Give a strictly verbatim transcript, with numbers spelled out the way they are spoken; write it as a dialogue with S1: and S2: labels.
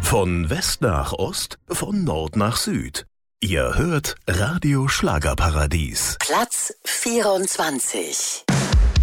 S1: Von West nach Ost, von Nord nach Süd. Ihr hört Radio Schlagerparadies.
S2: Platz vierundzwanzig.